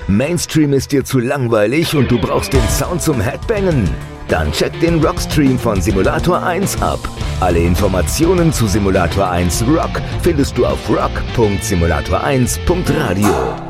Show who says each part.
Speaker 1: Mainstream ist dir zu langweilig und du brauchst den Sound zum Headbangen? Dann check den Rockstream von Simulator 1 ab. Alle Informationen zu Simulator 1 Rock findest du auf rock.simulator1.radio.